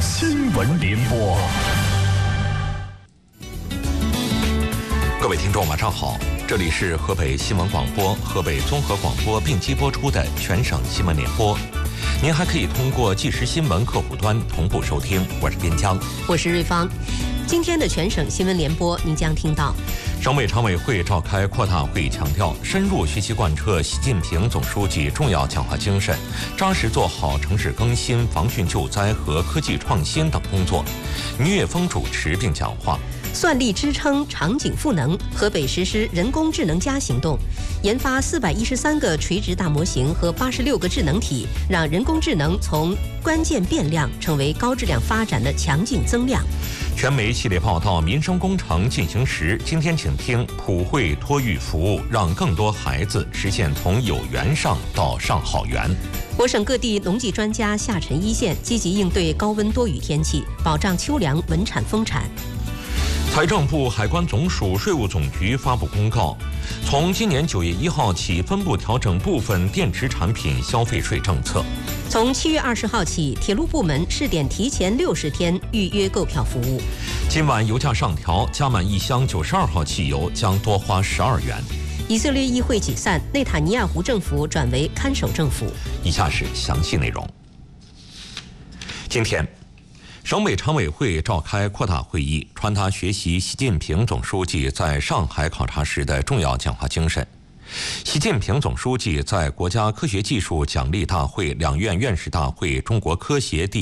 新闻联播。 各位听众，晚上好，这里是河北新闻广播、河北综合广播并机播出的全省新闻联播。您还可以通过即时新闻客户端同步收听。我是边疆， 我是瑞芳。今天的全省新闻联播，您将听到： 省委常委会召开扩大会议，强调深入学习贯彻习近平总书记重要讲话精神，扎实做好城市更新、防汛救灾和科技创新等工作。倪岳峰主持并讲话。 算力支撑场景赋能，河北实施人工智能+行动，研发413个垂直大模型和86个智能体，让人工智能从关键变量成为高质量发展的强劲增量。 全媒系列报道：民生工程进行时。今天请听普惠托育服务，让更多孩子实现从有缘上到上好缘。 我省各地农技专家下沉一线，积极应对高温多雨天气，保障秋粮稳产丰产。 财政部、海关总署、税务总局发布公告，从今年9月1号起，分步调整部分电池产品消费税政策。 从7月20号起，铁路部门试点提前60天预约购票服务。 今晚油价上调，加满1箱92号汽油将多花12元。 以色列议会解散，内塔尼亚胡政府转为看守政府。 以下是详细内容。今天，省委常委会召开扩大会议，传达学习习近平总书记在上海考察时的重要讲话精神。习近平总书记在国家科学技术奖励大会、两院院士大会、中国科协第